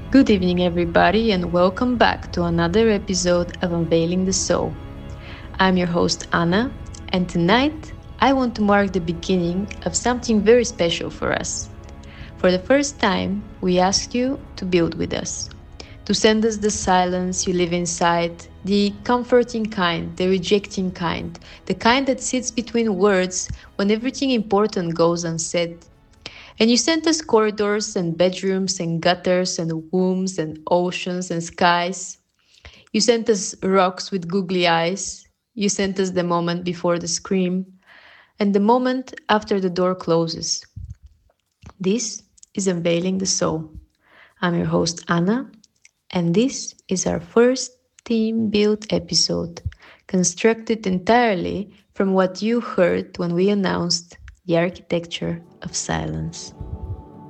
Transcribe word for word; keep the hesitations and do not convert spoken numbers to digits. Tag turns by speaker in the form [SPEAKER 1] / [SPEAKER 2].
[SPEAKER 1] Good evening, everybody, and welcome back to another episode of Unveiling the Soul. I'm your host, Anna, and tonight I want to mark the beginning of something very special for us. For the first time, we ask you to build with us, to send us the silence you live inside, the comforting kind, the rejecting kind, the kind that sits between words when everything important goes unsaid. And you sent us corridors and bedrooms and gutters and wombs and oceans and skies. You sent us rocks with googly eyes. You sent us the moment before the scream and the moment after the door closes. This is Unveiling the Soul. I'm your host, Anna, and this is our first team built episode, constructed entirely from what you heard when we announced the architecture of silence.